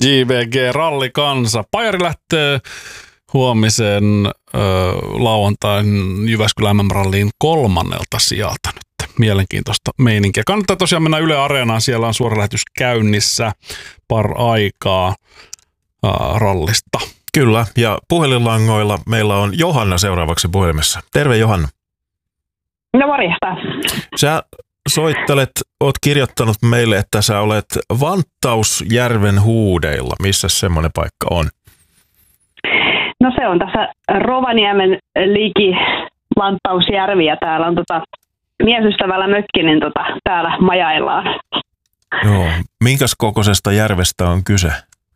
JVG Rallikansa. Pajari lähtee huomisen lauantain Jyväskylän MM-ralliin 3. sijalta nyt. Mielenkiintoista meininkiä. Kannattaa tosiaan mennä Yle Areenaan. Siellä on suora lähetys käynnissä aikaa rallista. Kyllä, ja puhelinlangoilla meillä on Johanna seuraavaksi puhelimessa. Terve Johanna. No morjesta. Sä soittelet, oot kirjoittanut meille, että sä olet Vanttausjärven huudeilla. Missä semmoinen paikka on? No se on tässä Rovaniemen liki Vanttausjärvi ja täällä on miesystävällä mökki, niin täällä majaillaan. Joo, minkäs kokoisesta järvestä on kyse?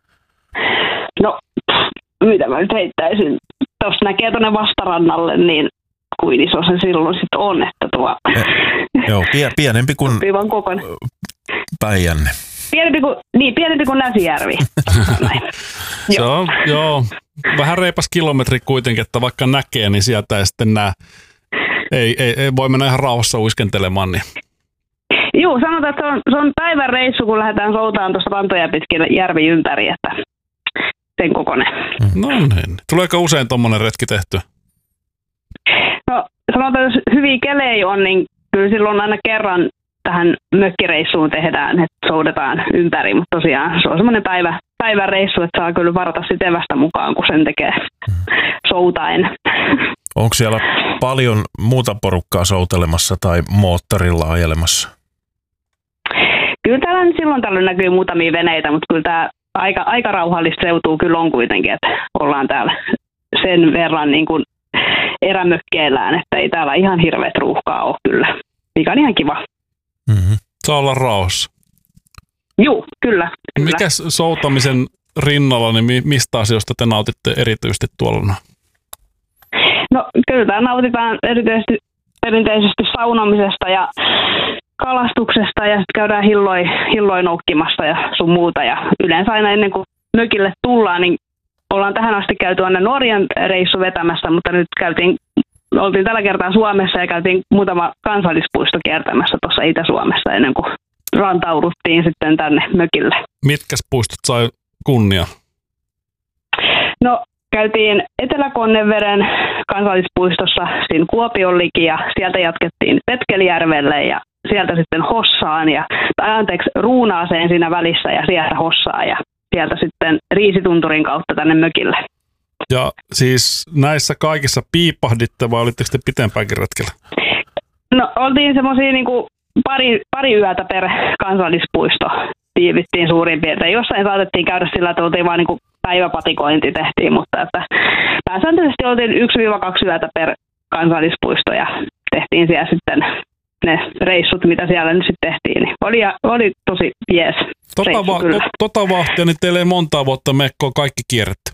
No, mitä mä nyt heittäisin? Tuossa näkee tuonne vastarannalle, niin kuin iso se silloin sitten on, että Joo, pienempi kuin Päijänne. Pienempi kuin Näsijärvi. Se on, joo, vähän reipas kilometri kuitenkin, että vaikka näkee, niin sieltä ei sitten ei voi mennä ihan rauhassa uiskentelemaan. Niin. Joo, sanotaan, että se on päivän reissu, kun lähdetään soutaan tuossa rantoja pitkin järvi ympäri, että sen kokoinen. No niin. Tuleeko usein tommonen retki tehty? No sanotaan, jos hyviä kelejä on, niin kyllä silloin aina kerran tähän mökkireissuun tehdään, että soudetaan ympäri, mutta tosiaan se on semmoinen päivän reissu, että saa kyllä varata sitten evästä mukaan, kun sen tekee soutaen. Onko siellä paljon muuta porukkaa soutelemassa tai moottorilla ajelemassa? Kyllä täällä silloin tällöin näkyy muutamia veneitä, mutta kyllä tämä aika rauhallista seutuu kyllä on kuitenkin, että ollaan täällä sen verran niin kuin erämökkeillään, että ei täällä ihan hirveät ruuhkaa ole kyllä, mikä on ihan kiva. Mm-hmm. Saa olla rauhassa. Joo, kyllä. Mikäs soutamisen rinnalla, niin mistä asioista te nautitte erityisesti tuolla? No kyllä nautitaan erityisesti perinteisesti saunomisesta ja kalastuksesta ja sitten käydään hilloin noukkimassa ja sun muuta. Ja yleensä aina ennen kuin mökille tullaan, niin ollaan tähän asti käyty aina Norjan reissu vetämässä, mutta nyt oltiin tällä kertaa Suomessa ja käytiin muutama kansallispuisto kiertämässä tuossa Itä-Suomessa ennen kuin rantauduttiin sitten tänne mökille. Mitkäs puistot sai kunnia? No käytiin Etelä-Konneveden kansallispuistossa siinä Kuopion liki ja sieltä jatkettiin Petkelijärvelle ja sieltä sitten Hossaan Ruunaaseen siinä välissä ja sieltä Hossaan ja sieltä sitten Riisitunturin kautta tänne mökille. Ja siis näissä kaikissa piipahditte vai olitteko te pitempäänkin retkellä? No oltiin semmoisia niinku pari yötä per kansallispuisto tiivittiin suurin piirtein. Jossain saatettiin käydä sillä, että oltiin vaan niinku päiväpatikointi tehtiin, mutta että pääsääntöisesti oltiin 1-2 yötä per kansallispuisto ja tehtiin siellä sitten ne reissut, mitä siellä nyt sitten tehtiin. Niin oli tosi jees. Tota vahtia, niin teille ei montaa vuotta mekkoa kaikki kierretty.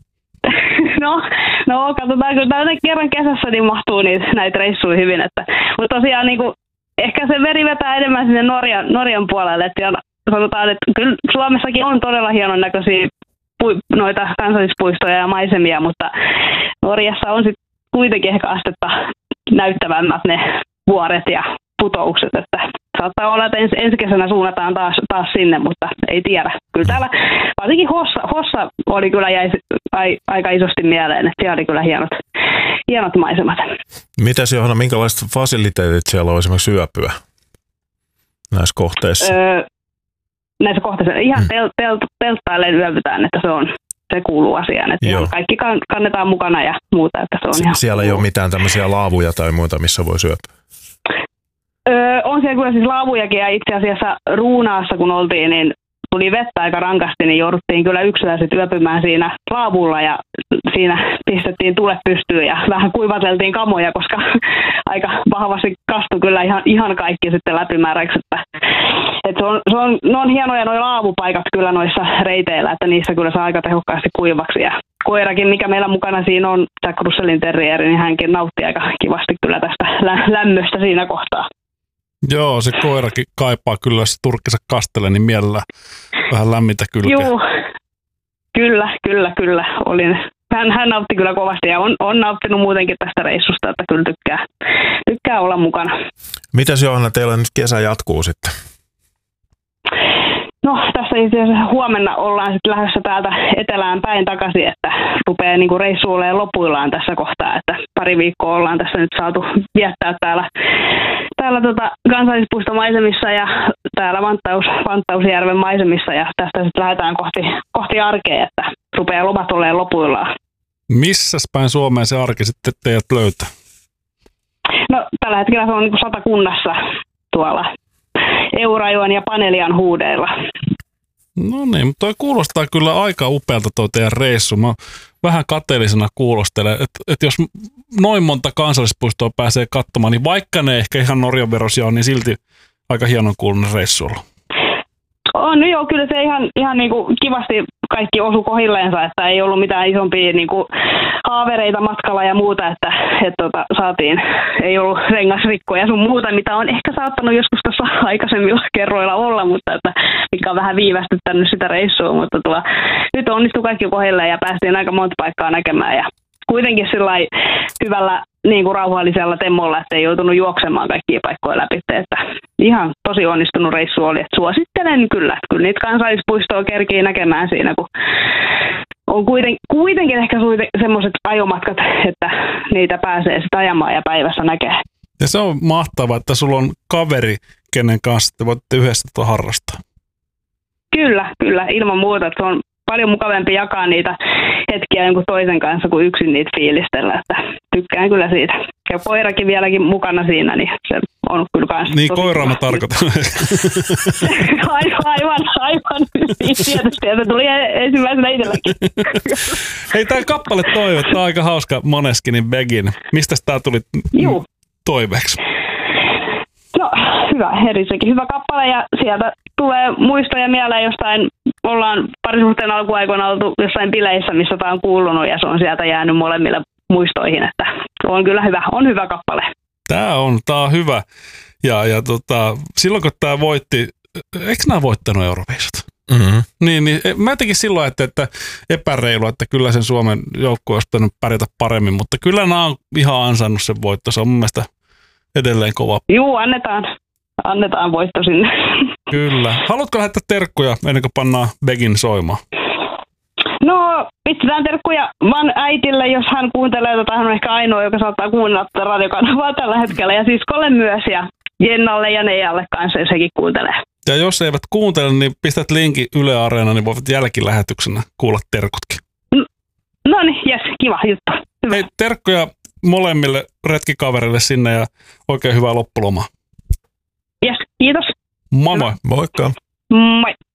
No katsotaan, kun tänne kerran kesässä niin mahtuu näitä reissuja hyvin. Mutta tosiaan niin kuin, ehkä se veri vetää enemmän sinne Norjan puolelle. Että sanotaan, että kyllä Suomessakin on todella hienon näköisiä noita kansallispuistoja ja maisemia, mutta Norjassa on sitten kuitenkin ehkä astetta näyttävämmät ne vuoret ja putoukset, että saattaa olla, että ensi kesänä suunnataan taas sinne, mutta ei tiedä. Kyllä täällä, varsinkin Hossa oli kyllä jäi aika isosti mieleen, että siellä oli kyllä hienot maisemat. Mitäs Johanna, minkälaiset fasiliteetit siellä on esimerkiksi yöpyä näissä kohteissa? Näissä kohteissa ihan telttailleen yöpytään, että se kuuluu asiaan, että kaikki kannetaan mukana ja muuta, että se on ihan siellä ei ole mitään tämmöisiä laavuja tai muita, missä voi syöpyä? On siellä kyllä siis laavujakin ja itse asiassa Ruunaassa kun oltiin, niin tuli vettä aika rankasti, niin jouduttiin kyllä yksilöiset yöpymään siinä laavulla ja siinä pistettiin tulet pystyyn ja vähän kuivateltiin kamoja, koska aika vahvasti kastui kyllä ihan kaikki sitten läpimääräiksi. Ne on hienoja nuo laavupaikat kyllä noissa reiteillä, että niissä kyllä saa aika tehokkaasti kuivaksi ja koirakin, mikä meillä mukana siinä on, Jack Russellin terrieri, niin hänkin nautti aika kivasti kyllä tästä lämmöstä siinä kohtaa. Joo, se koirakin kaipaa kyllä, jos turkkinsa kastelee, niin mielellä vähän lämmintä kylkeä. Joo, kyllä. Hän nautti kyllä kovasti ja on nauttinut muutenkin tästä reissusta, että kyllä tykkää olla mukana. Mitäs Johanna, teillä nyt kesä jatkuu sitten? No tässä itse asiassa huomenna ollaan sitten lähdössä täältä etelään päin takaisin, että rupeaa niinku reissu olemaan lopuillaan tässä kohtaa, että pari viikkoa ollaan tässä nyt saatu viettää täällä kansallispuistomaisemissa ja täällä Vanttausjärven maisemissa ja tästä sitten lähdetään kohti arkea, että rupeaa lomat olemaan lopuillaan. Missäs päin Suomeen se arki sitten teidät löytää? No tällä hetkellä se on niinku Satakunnassa tuolla Eurajoen ja Panelian huudeilla. No niin, mutta toi kuulostaa kyllä aika upealta toi teidän reissu. Mä vähän kateellisena kuulostelen, että jos noin monta kansallispuistoa pääsee katsomaan, niin vaikka ne ehkä ihan Norjan verosia on, niin silti aika hienon kuulunen reissu ollut. On, no joo, kyllä se ihan niinku kivasti kaikki osu kohilleensa, että ei ollut mitään isompia niinku haavereita matkalla ja muuta, että saatiin, ei ollut rengasrikkoja sun muuta, mitä on ehkä saattanut joskus tuossa aikaisemmilla kerroilla olla, mutta että mikä on vähän viivästyttänyt sitä reissua, mutta nyt onnistui kaikki kohilleen ja päästiin aika monta paikkaa näkemään ja kuitenkin sillai hyvällä niin kuin rauhallisella temmolla, että ei joutunut juoksemaan kaikkia paikkoja läpi, että ihan tosi onnistunut reissu oli, että suosittelen kyllä, että kyllä niitä kansallispuistoa kerkii näkemään siinä, kun on kuitenkin ehkä semmoiset ajomatkat, että niitä pääsee sitten ajamaan ja päivässä näkee. Ja se on mahtavaa, että sulla on kaveri, kenen kanssa te voitte yhdessä harrastaa. Kyllä, ilman muuta, että se on paljon mukavampi jakaa niitä hetkiä jonkun toisen kanssa kuin yksin niitä fiilistellä, että tykkään kyllä siitä. Ja koirakin vieläkin mukana siinä, niin se on kyllä kans niin koiraa mä tarkoitan. aivan. Tietysti, että tuli ensimmäisenä itselläkin. Hei, tää kappale toive, tää on aika hauska Måneskin Begin. Mistä tää tuli toiveeksi? No hyvä, sekin hyvä kappale ja sieltä tulee muistoja mieleen jostain, ollaan parisuhteen alkuaikoina oltu jossain bileissä, missä tämä on kuulunut ja se on sieltä jäänyt molemmille muistoihin, että on kyllä hyvä, on hyvä kappale. Tää on hyvä ja silloin kun tää voitti, eikö nämä voittanut Euroviisut? Mm-hmm. Niin mä jotenkin silloin, että epäreilu, että kyllä sen Suomen joukkue olisi pitänyt pärjätä paremmin, mutta kyllä nämä on ihan ansainnut sen voitto, se on mun mielestä edelleen kova. Juu, annetaan voitto sinne. Kyllä. Haluatko lähettää terkkuja ennen kuin pannaan Begin soimaan? No, pistetään terkkuja vaan äitille, jos hän kuuntelee hän on ehkä ainoa, joka saattaa kuunnella tätä radiokanavaa tällä hetkellä. Ja siskolle myös ja Jennalle ja Neijalle kanssa, jos hekin kuuntelee. Ja jos eivät kuuntele, niin pistät linkin Yle Areenaan, niin voivat jälkilähetyksenä kuulla terkutkin. No niin, jes, kiva juttu. Hyvä. Hei, terkkuja molemmille retkikaverille sinne ja oikein hyvää loppulomaa. Jes, kiitos. Moi moi. Moikka. Moi.